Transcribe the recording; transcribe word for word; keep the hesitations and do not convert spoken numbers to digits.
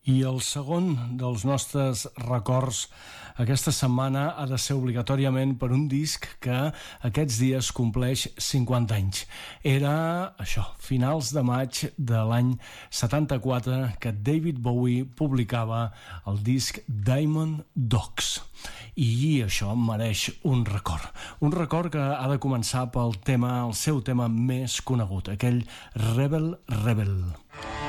I el segon dels nostres records aquesta setmana ha de ser obligatòriament per un disc que aquests dies compleix cinquanta anys. Era, això, finals de maig de l'any setanta-quatre que David Bowie publicava el disc Diamond Dogs. I això mereix un record. Un record que ha de començar pel tema, el seu tema més conegut, aquell Rebel Rebel.